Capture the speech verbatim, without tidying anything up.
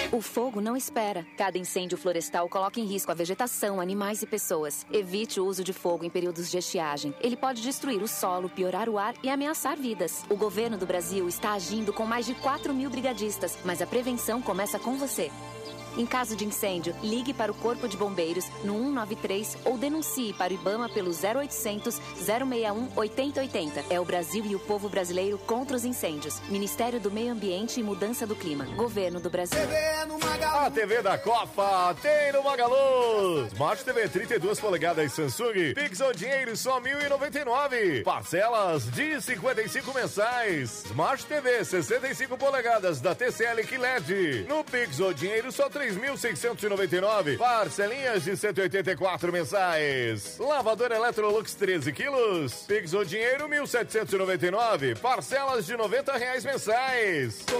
O fogo não espera. Cada incêndio florestal coloca em risco a vegetação, animais e pessoas. Evite o uso de fogo em períodos de estiagem. Ele pode destruir o solo, piorar o ar e ameaçar vidas. O governo do Brasil está agindo com mais de quatro mil brigadistas, mas a prevenção começa com você. Em caso de incêndio, ligue para o Corpo de Bombeiros no um nove três ou denuncie para o IBAMA pelo zero oitocentos, zero seis um, oito zero oito zero. É o Brasil e o povo brasileiro contra os incêndios. Ministério do Meio Ambiente e Mudança do Clima. Governo do Brasil. A T V da Copa tem no Magalu. Smart T V trinta e duas polegadas Samsung. Pix ou dinheiro só mil e noventa e nove. Parcelas de cinquenta e cinco mensais. Smart T V sessenta e cinco polegadas da T C L Q L E D. No Pix ou dinheiro só três mil seiscentos e noventa e nove. Parcelinhas de cento e oitenta e quatro mensais. Lavadora Electrolux treze quilos. Pix ou dinheiro mil setecentos e noventa e nove. Parcelas de noventa reais mensais.